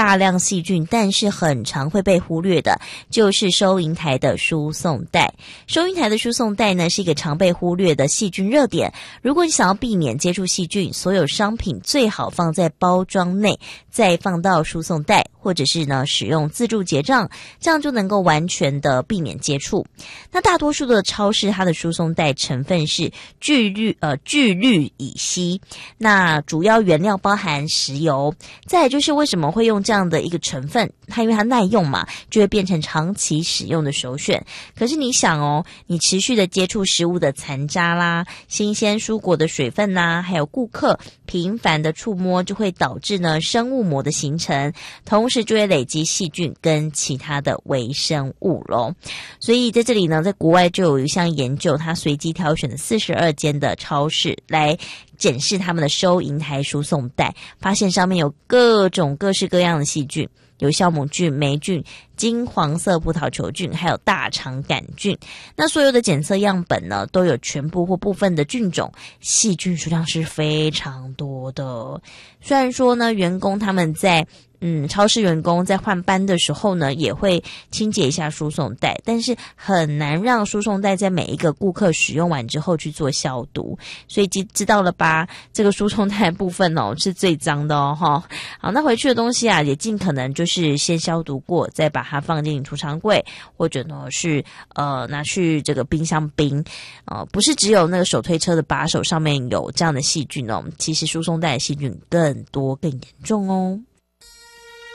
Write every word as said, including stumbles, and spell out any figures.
大量细菌，但是很常会被忽略的，就是收银台的输送带。收银台的输送带呢，是一个常被忽略的细菌热点。如果你想要避免接触细菌，所有商品最好放在包装内，再放到输送带，或者是呢使用自助结账，这样就能够完全的避免接触。那大多数的超市，它的输送带成分是聚氯呃聚氯乙烯，那主要原料包含石油。再来就是为什么会用这样的一个成分，它因为它耐用嘛，就会变成长期使用的首选。可是你想哦，你持续的接触食物的残渣啦、新鲜蔬果的水分啦，还有顾客频繁的触摸，就会导致呢生物膜的形成，同时就会累积细菌跟其他的微生物咯。所以在这里呢，在国外就有一项研究，它随机挑选的四十二间的超市来检视他们的收银台输送带，发现上面有各种各式各样的细菌，有酵母菌、霉菌、金黄色葡萄球菌，还有大肠杆菌。那所有的检测样本呢，都有全部或部分的菌种，细菌数量是非常多的。虽然说呢，员工他们在嗯，超市员工在换班的时候呢，也会清洁一下输送带，但是很难让输送带在每一个顾客使用完之后去做消毒，所以知道了吧？这个输送带的部分哦是最脏的哦，哈。好，那回去的东西啊，也尽可能就是先消毒过，再把它放进储藏柜，或者呢是呃拿去这个冰箱冰。呃，不是只有那个手推车的把手上面有这样的细菌哦，其实输送带的细菌更多更严重哦。